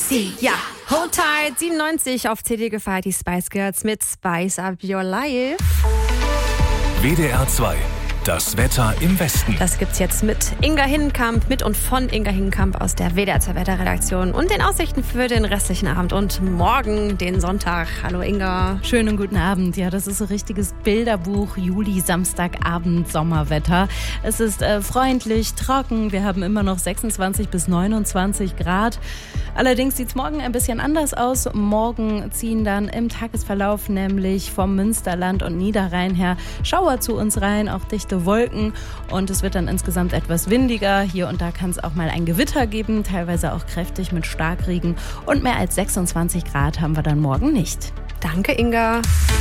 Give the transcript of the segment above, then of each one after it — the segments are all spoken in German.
Ja, Hold Tight 97 auf CD gefeiert, die Spice Girls mit Spice Up Your Life. WDR 2. Das Wetter im Westen. Das gibt's jetzt mit Inga Hinnenkamp, mit und von Inga Hinnenkamp aus der WDR 2 Wetterredaktion und den Aussichten für den restlichen Abend und morgen, den Sonntag. Hallo Inga. Schönen guten Abend. Ja, das ist so richtiges Bilderbuch Juli, Samstagabend, Sommerwetter. Es ist freundlich, trocken. Wir haben immer noch 26 bis 29 Grad. Allerdings sieht's morgen ein bisschen anders aus. Morgen ziehen dann im Tagesverlauf nämlich vom Münsterland und Niederrhein her Schauer zu uns rein, auch dichte Wolken, und es wird dann insgesamt etwas windiger. Hier und da kann es auch mal ein Gewitter geben, teilweise auch kräftig mit Starkregen, und mehr als 26 Grad haben wir dann morgen nicht. Danke, Inga.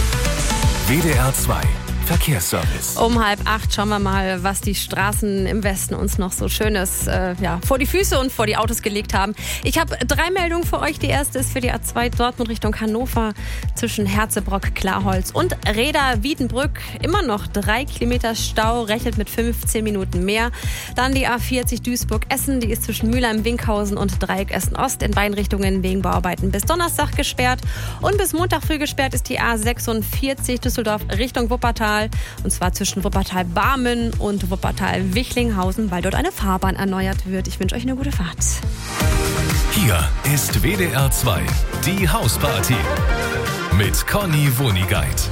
WDR 2. Verkehrsservice. Um 7:30 schauen wir mal, was die Straßen im Westen uns noch so Schönes vor die Füße und vor die Autos gelegt haben. Ich habe 3 Meldungen für euch. Die erste ist für die A2 Dortmund Richtung Hannover zwischen Herzebrock, Klarholz und Reda-Wiedenbrück. Immer noch 3 Kilometer Stau, rechnet mit 15 Minuten mehr. Dann die A40 Duisburg-Essen, die ist zwischen Mülheim, Winkhausen und Dreieck Essen-Ost in beiden Richtungen wegen Bauarbeiten bis Donnerstag gesperrt. Und bis Montag früh gesperrt ist die A46 Düsseldorf Richtung Wuppertal. Und zwar zwischen Wuppertal-Barmen und Wuppertal-Wichlinghausen, weil dort eine Fahrbahn erneuert wird. Ich wünsche euch eine gute Fahrt. Hier ist WDR 2, die Hausparty mit Conny Wonigkeit.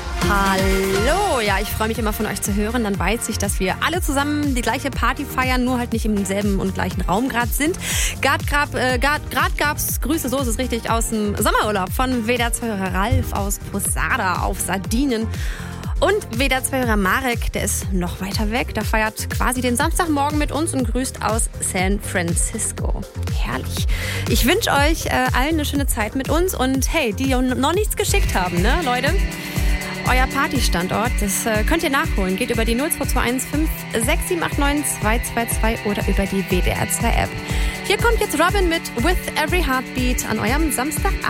Hallo, ja, ich freue mich immer von euch zu hören. Dann weiß ich, dass wir alle zusammen die gleiche Party feiern, nur halt nicht im selben und gleichen Raum gerade sind. Gerade gab's Grüße, so ist es richtig, aus dem Sommerurlaub von WDR 2-Hörer Ralf aus Posada auf Sardinien. Und WDR 2-Hörer Marek, der ist noch weiter weg. Der feiert quasi den Samstagmorgen mit uns und grüßt aus San Francisco. Herrlich. Ich wünsche euch allen eine schöne Zeit mit uns. Und hey, die noch nichts geschickt haben, ne, Leute? Euer Partystandort, das könnt ihr nachholen. Geht über die 02215 6789 222 oder über die WDR 2 App. Hier kommt jetzt Robin mit With Every Heartbeat an eurem Samstagabend.